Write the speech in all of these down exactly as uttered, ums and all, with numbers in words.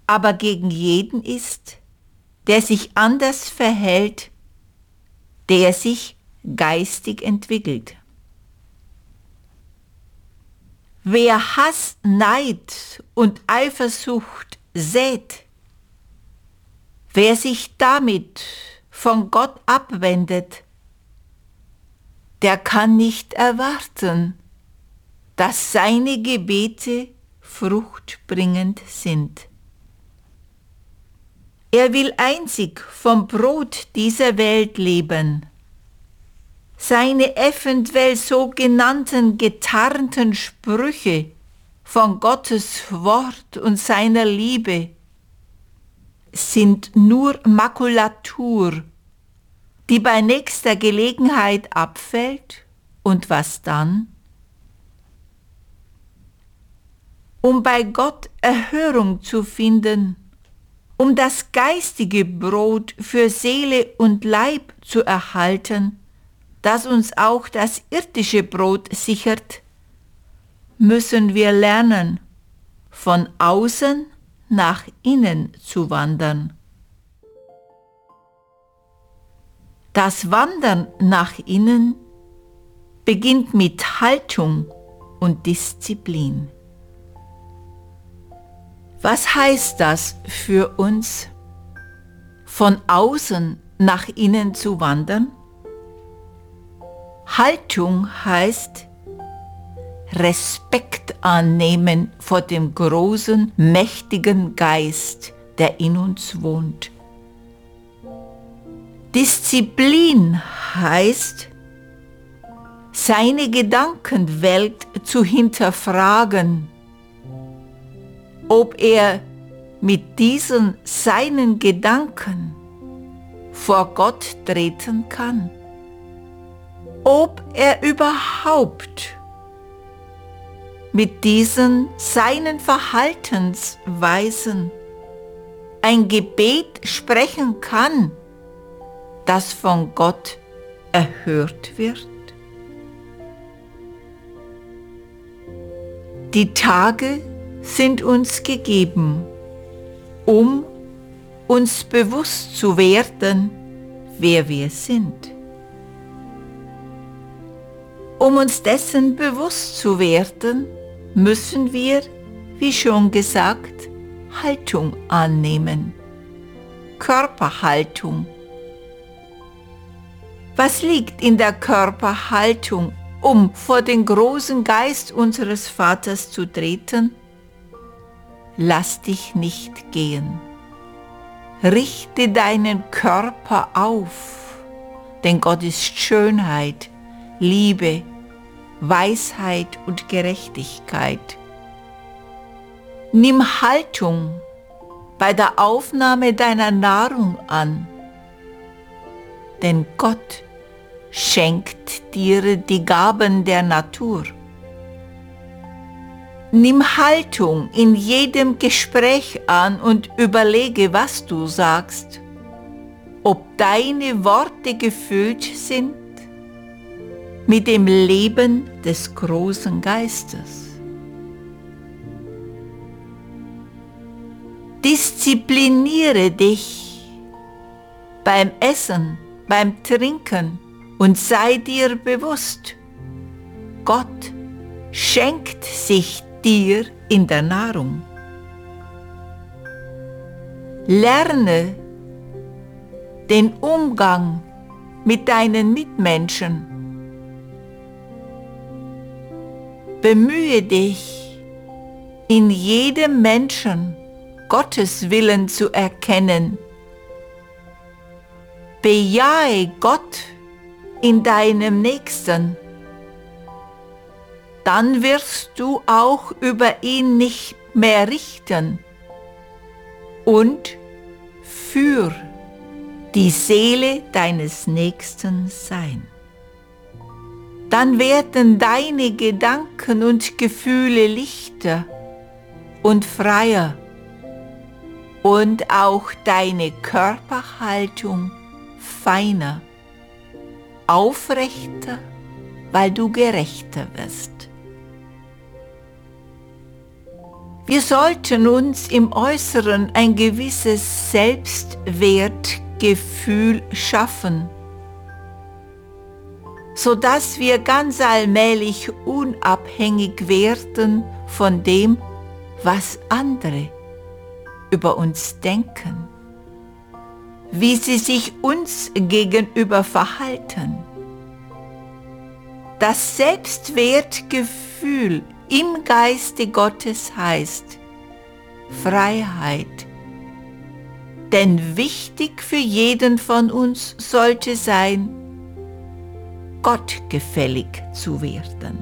aber gegen jeden ist, der sich anders verhält, der sich geistig entwickelt. Wer Hass, Neid und Eifersucht sät, wer sich damit von Gott abwendet, der kann nicht erwarten, dass seine Gebete fruchtbringend sind. Er will einzig vom Brot dieser Welt leben. Seine eventuell sogenannten getarnten Sprüche von Gottes Wort und seiner Liebe sind nur Makulatur, die bei nächster Gelegenheit abfällt. Und was dann? Um bei Gott Erhörung zu finden, um das geistige Brot für Seele und Leib zu erhalten, das uns auch das irdische Brot sichert, müssen wir lernen, von außen nach innen zu wandern. Das Wandern nach innen beginnt mit Haltung und Disziplin. Was heißt das für uns, von außen nach innen zu wandern? Haltung heißt Respekt annehmen vor dem großen, mächtigen Geist, der in uns wohnt. Disziplin heißt, seine Gedankenwelt zu hinterfragen, ob er mit diesen seinen Gedanken vor Gott treten kann, ob er überhaupt mit diesen seinen Verhaltensweisen ein Gebet sprechen kann, das von Gott erhört wird. Die Tage sind uns gegeben, um uns bewusst zu werden, wer wir sind. Um uns dessen bewusst zu werden, müssen wir, wie schon gesagt, Haltung annehmen. Körperhaltung. Was liegt in der Körperhaltung, um vor den großen Geist unseres Vaters zu treten? Lass dich nicht gehen. Richte deinen Körper auf, denn Gott ist Schönheit, Liebe, Weisheit und Gerechtigkeit. Nimm Haltung bei der Aufnahme deiner Nahrung an, denn Gott schenkt dir die Gaben der Natur. Nimm Haltung in jedem Gespräch an und überlege, was du sagst, ob deine Worte gefüllt sind mit dem Leben des großen Geistes. Diszipliniere dich beim Essen, beim Trinken und sei dir bewusst, Gott schenkt sich dir in der Nahrung. Lerne den Umgang mit deinen Mitmenschen. Bemühe dich, in jedem Menschen Gottes Willen zu erkennen. Bejahe Gott in deinem Nächsten. Dann wirst du auch über ihn nicht mehr richten und für die Seele deines Nächsten sein. Dann werden deine Gedanken und Gefühle lichter und freier und auch deine Körperhaltung feiner, aufrechter, weil du gerechter wirst. Wir sollten uns im Äußeren ein gewisses Selbstwertgefühl schaffen, sodass wir ganz allmählich unabhängig werden von dem, was andere über uns denken, wie sie sich uns gegenüber verhalten. Das Selbstwertgefühl im Geiste Gottes heißt Freiheit. Denn wichtig für jeden von uns sollte sein, Gott gefällig zu werden.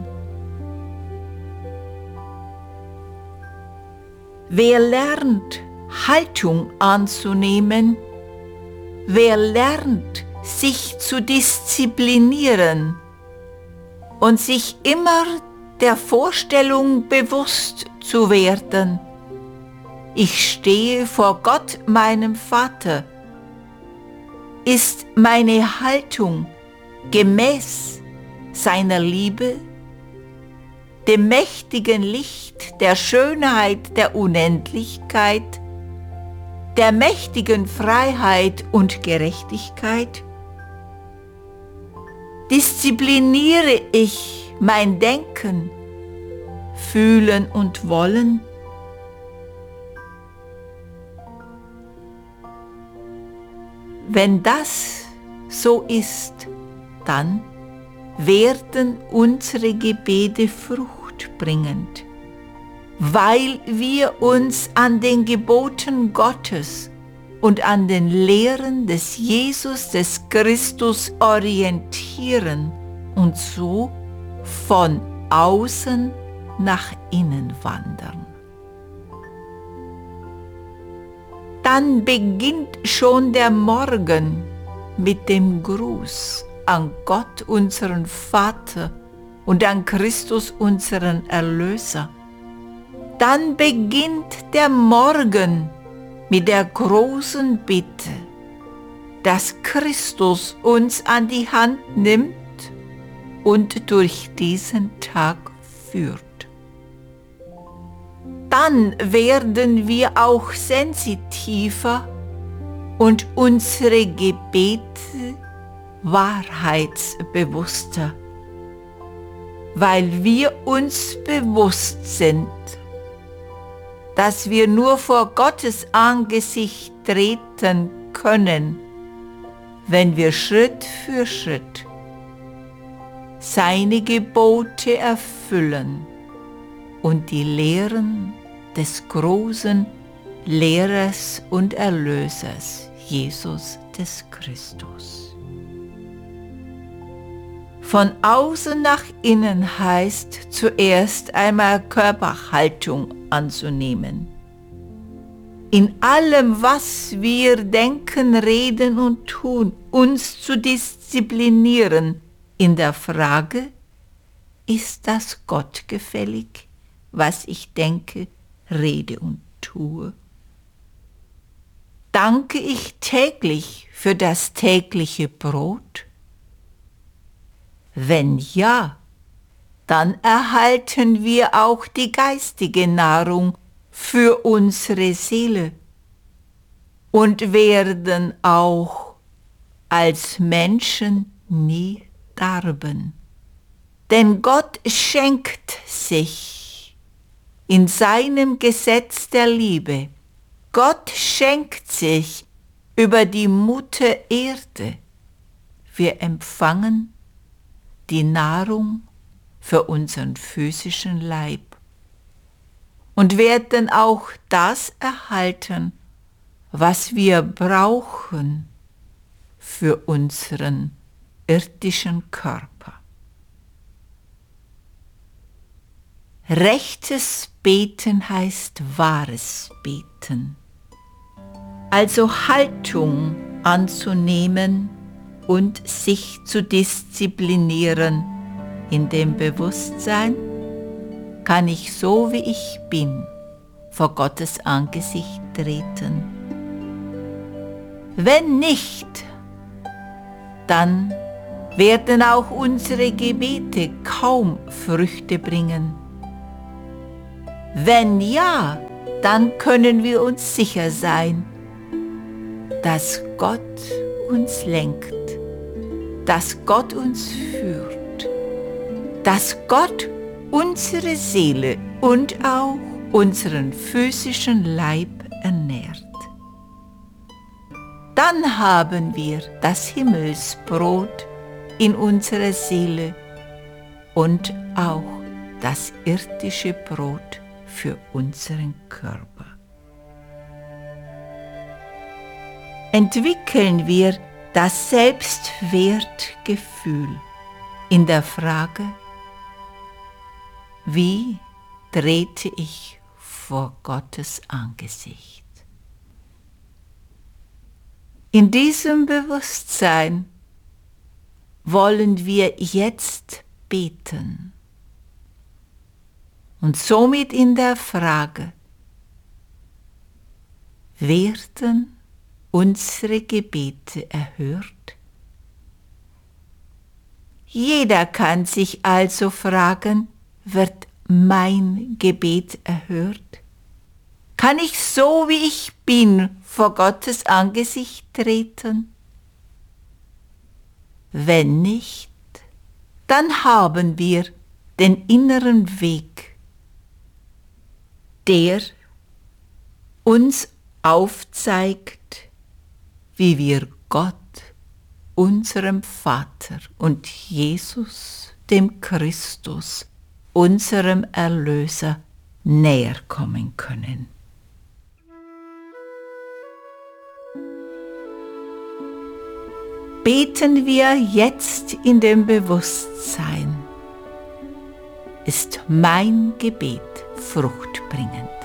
Wer lernt, Haltung anzunehmen, wer lernt, sich zu disziplinieren und sich immer der Vorstellung bewusst zu werden, ich stehe vor Gott, meinem Vater, ist meine Haltung gemäß seiner Liebe, dem mächtigen Licht der Schönheit der Unendlichkeit, der mächtigen Freiheit und Gerechtigkeit? Diszipliniere ich mein Denken, Fühlen und Wollen? Wenn das so ist, dann werden unsere Gebete fruchtbringend, weil wir uns an den Geboten Gottes und an den Lehren des Jesus des Christus orientieren und so von außen nach innen wandern. Dann beginnt schon der Morgen mit dem Gruß an Gott, unseren Vater, und an Christus, unseren Erlöser. Dann beginnt der Morgen mit der großen Bitte, dass Christus uns an die Hand nimmt und durch diesen Tag führt. Dann werden wir auch sensitiver und unsere Gebete wahrheitsbewusster, weil wir uns bewusst sind, dass wir nur vor Gottes Angesicht treten können, wenn wir Schritt für Schritt seine Gebote erfüllen und die Lehren des großen Lehrers und Erlösers, Jesus des Christus. Von außen nach innen heißt zuerst einmal Körperhaltung anzunehmen. In allem, was wir denken, reden und tun, uns zu disziplinieren in der Frage, ist das Gott gefällig, was ich denke, rede und tue? Danke ich täglich für das tägliche Brot? Wenn ja, dann erhalten wir auch die geistige Nahrung für unsere Seele und werden auch als Menschen nie darben. Denn Gott schenkt sich in seinem Gesetz der Liebe. Gott schenkt sich über die Mutter Erde. Wir empfangen die Nahrung für unseren physischen Leib und werden auch das erhalten, was wir brauchen für unseren irdischen Körper. Rechtes Beten heißt wahres Beten, also Haltung anzunehmen und sich zu disziplinieren. In dem Bewusstsein kann ich so wie ich bin vor Gottes Angesicht treten. Wenn nicht, dann werden auch unsere Gebete kaum Früchte bringen. Wenn ja, dann können wir uns sicher sein, dass Gott uns lenkt, dass Gott uns führt, dass Gott unsere Seele und auch unseren physischen Leib ernährt. Dann haben wir das Himmelsbrot in unserer Seele und auch das irdische Brot für unseren Körper. Entwickeln wir das Selbstwertgefühl in der Frage, wie trete ich vor Gottes Angesicht? In diesem Bewusstsein wollen wir jetzt beten und somit in der Frage, werden unsere Gebete erhört? Jeder kann sich also fragen, wird mein Gebet erhört? Kann ich so wie ich bin vor Gottes Angesicht treten? Wenn nicht, dann haben wir den inneren Weg, der uns aufzeigt, wie wir Gott, unserem Vater und Jesus, dem Christus, unserem Erlöser, näher kommen können. Beten wir jetzt in dem Bewusstsein, ist mein Gebet fruchtbringend.